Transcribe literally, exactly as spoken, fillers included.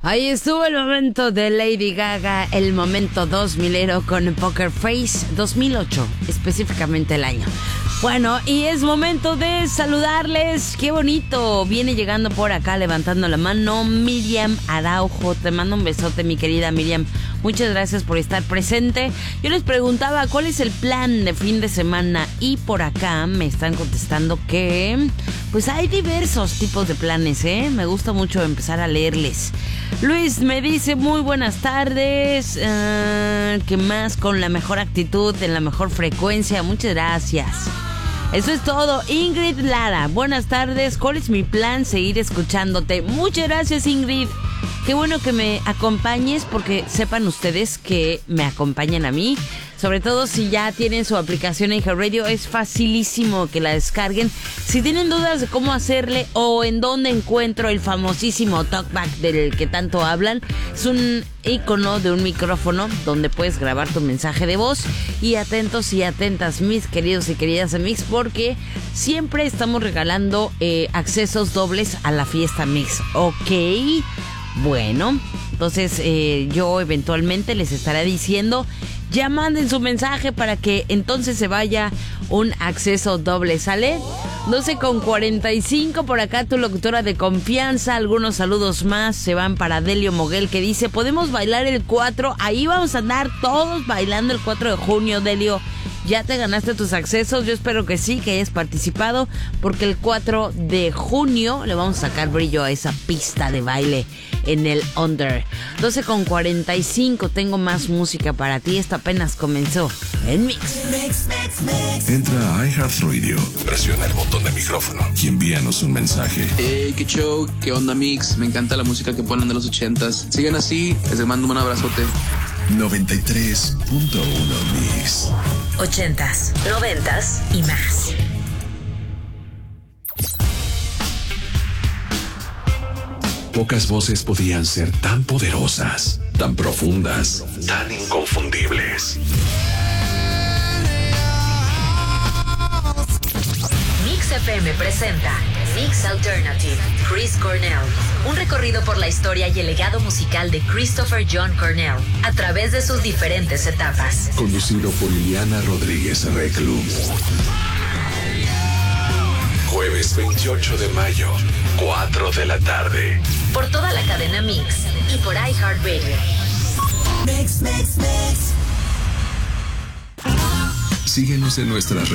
Ahí estuvo el momento de Lady Gaga, el momento dos milero con Poker Face dos mil ocho, específicamente el año. Bueno, y es momento de saludarles. Qué bonito. Viene llegando por acá levantando la mano Miriam Araujo. Te mando un besote, mi querida Miriam. Muchas gracias por estar presente. Yo les preguntaba cuál es el plan de fin de semana y por acá me están contestando que pues hay diversos tipos de planes, ¿eh? Me gusta mucho empezar a leerles. Luis me dice muy buenas tardes. Uh, ¿Qué más? Con la mejor actitud, en la mejor frecuencia. Muchas gracias. Eso es todo. Ingrid Lara, buenas tardes. ¿Cuál es mi plan? Seguir escuchándote. Muchas gracias, Ingrid. Qué bueno que me acompañes, porque sepan ustedes que me acompañan a mí. Sobre todo si ya tienen su aplicación en iHeartRadio, es facilísimo que la descarguen. Si tienen dudas de cómo hacerle o en dónde encuentro el famosísimo TalkBack del que tanto hablan, es un icono de un micrófono donde puedes grabar tu mensaje de voz. Y atentos y atentas, mis queridos y queridas amigos, porque siempre estamos regalando eh, accesos dobles a la fiesta Mix. Ok, bueno, entonces eh, yo eventualmente les estaré diciendo. Ya manden su mensaje para que entonces se vaya un acceso doble, ¿sale? doce con cuarenta y cinco, por acá tu locutora de confianza. Algunos saludos más se van para Delio Moguel, que dice: ¿podemos bailar el cuatro? Ahí vamos a andar todos bailando el cuatro de junio, Delio. ¿Ya te ganaste tus accesos? Yo espero que sí, que hayas participado, porque el cuatro de junio le vamos a sacar brillo a esa pista de baile en el Under. doce con cuarenta y cinco, tengo más música para ti. Esto apenas comenzó en Mix. Mix, Mix, Mix. Entra a iHeartRadio, presiona el botón de micrófono y envíanos un mensaje. Hey, qué show, qué onda, Mix. Me encanta la música que ponen de los ochentas. Sigan así, les mando un abrazote. noventa y tres punto uno Mix. Ochentas, noventas y más. Pocas voces podían ser tan poderosas, tan profundas, tan inconfundibles. Mix F M presenta Mix Alternative, Chris Cornell. Un recorrido por la historia y el legado musical de Christopher John Cornell a través de sus diferentes etapas. Conducido por Ileana Rodríguez Reclum. Jueves veintiocho de mayo, cuatro de la tarde. Por toda la cadena Mix y por iHeartRadio. Mix, Mix, Mix. Síguenos en nuestras redes.